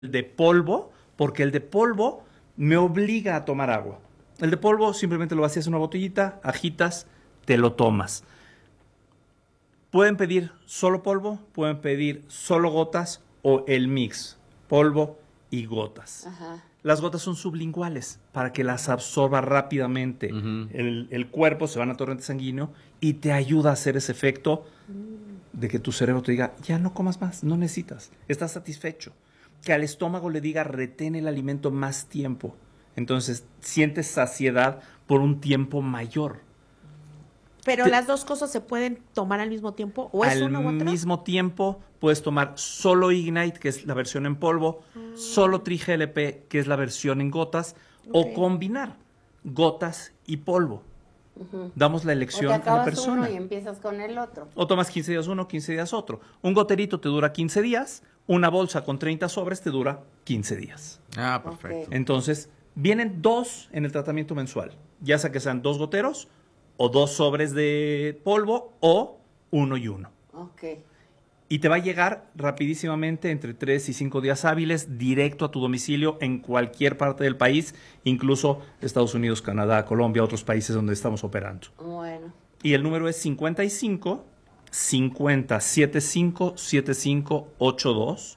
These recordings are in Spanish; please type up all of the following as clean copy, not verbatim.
de polvo, porque el de polvo me obliga a tomar agua. El de polvo simplemente lo vacías en una botellita, agitas, te lo tomas. Pueden pedir solo polvo, pueden pedir solo gotas o el mix, polvo y gotas. Ajá. Las gotas son sublinguales para que las absorba rápidamente. El cuerpo se va al torrente sanguíneo y te ayuda a hacer ese efecto de que tu cerebro te diga, ya no comas más, no necesitas, estás satisfecho. Que al estómago le diga, retén el alimento más tiempo. Entonces sientes saciedad por un tiempo mayor. Pero las dos cosas se pueden tomar al mismo tiempo, ¿o es una u Al otra? mismo tiempo puedes tomar solo Ignite, que es la versión en polvo, solo TriGLP, que es la versión en gotas, o combinar gotas y polvo. Damos la O te elección a la acabas persona. uno y empiezas con el otro. O tomas 15 días uno, 15 días otro. Un goterito te dura 15 días, una bolsa con 30 sobres te dura 15 días. Ah, perfecto. Ok. Entonces, vienen dos en el tratamiento mensual. Ya sea que sean 2 goteros, o 2 sobres de polvo, o 1 y 1. Ok. Y te va a llegar rapidísimamente, entre 3 y 5 días hábiles, directo a tu domicilio en cualquier parte del país, incluso Estados Unidos, Canadá, Colombia, otros países donde estamos operando. Bueno. Y el número es 55 50 75 75 82.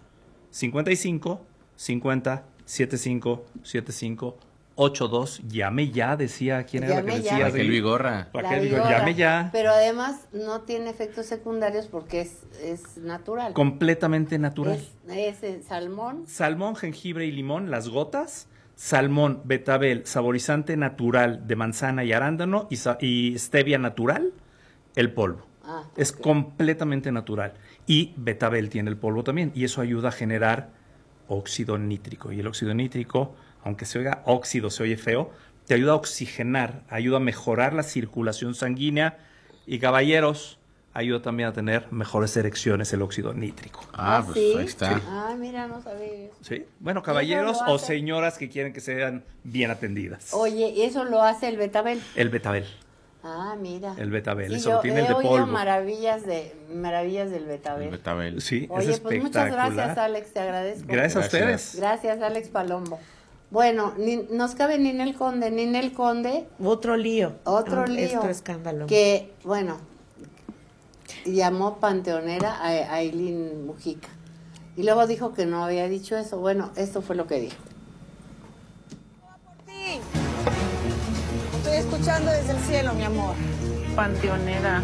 55 50 75 75 82. Llame ya, decía. ¿Quién era la que Llame ya. decía? Raquel Vigorra. Raquel La dijo, vigora. llame ya. Pero además no tiene efectos secundarios porque es natural. Completamente natural. Es salmón. Salmón, jengibre y limón, las gotas. Salmón, betabel, saborizante natural de manzana y arándano y stevia natural, el polvo. Ah, Es ok. completamente natural. Y betabel tiene el polvo también. Y eso ayuda a generar óxido nítrico. Y el óxido nítrico, aunque se oiga óxido, se oye feo, te ayuda a oxigenar, ayuda a mejorar la circulación sanguínea. Y caballeros, ayuda también a tener mejores erecciones el óxido nítrico. Ah, pues ¿sí? ahí está. Ah, mira, no sabía eso. ¿Sí? Bueno, caballeros Eso lo o hace. señoras que quieren que sean bien atendidas. Oye, ¿y eso lo hace el betabel? El betabel. Ah, mira. El betabel, Sí, eso yo lo tiene he el de oído polvo. maravillas del betabel. El betabel. Sí, Oye, es pues muchas espectacular. gracias, Alex, te agradezco. Gracias a Gracias. ustedes. Gracias, Alex Palombo. Bueno, nos cabe Ninel Conde, Otro lío. otro lío. Otro escándalo. Que, bueno, llamó panteonera a Aileen Mujica. Y luego dijo que no había dicho eso. Bueno, esto fue lo que dijo. Sí. Estoy escuchando desde el cielo, mi amor. Panteonera.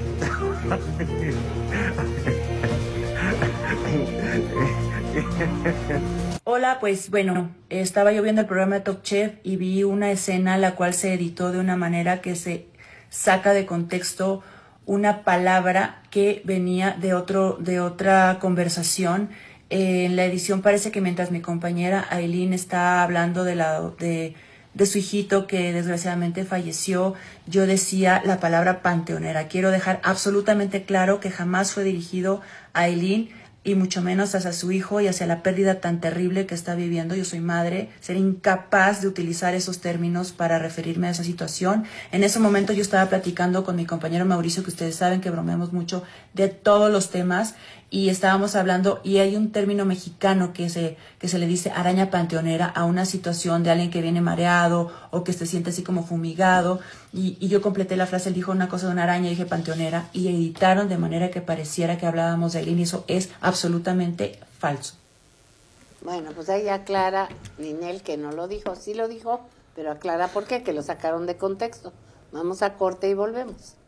Hola, pues bueno, estaba yo viendo el programa de Top Chef y vi una escena la cual se editó de una manera que se saca de contexto una palabra que venía de otra conversación. En la edición parece que mientras mi compañera Aileen está hablando de su hijito que desgraciadamente falleció, yo decía la palabra panteonera. Quiero dejar absolutamente claro que jamás fue dirigido a Aileen y mucho menos hacia su hijo y hacia la pérdida tan terrible que está viviendo. Yo soy madre, sería incapaz de utilizar esos términos para referirme a esa situación. En ese momento yo estaba platicando con mi compañero Mauricio, que ustedes saben que bromeamos mucho de todos los temas, y estábamos hablando, y hay un término mexicano que se le dice araña panteonera a una situación de alguien que viene mareado o que se siente así como fumigado, y yo completé la frase, él dijo una cosa de una araña, y dije panteonera, y editaron de manera que pareciera que hablábamos de Aileen, y eso es absolutamente falso. Bueno, pues ahí aclara Ninel que no lo dijo. Sí lo dijo, pero aclara por qué, que lo sacaron de contexto. Vamos a corte y volvemos.